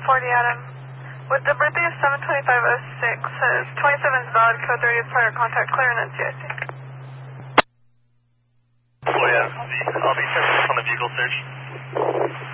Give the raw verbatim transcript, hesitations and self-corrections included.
forty Adam. With the birthday of seven twenty-five oh six, says twenty-seven is valid, code thirty is prior contact, clear and N C I C. Oh yeah, I'll be sending this on the vehicle search.